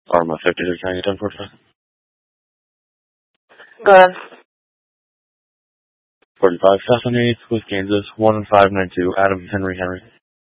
Arma 56, can I get 1045? Go ahead. 45 South on 8th with Kansas, 1592, Adam Henry.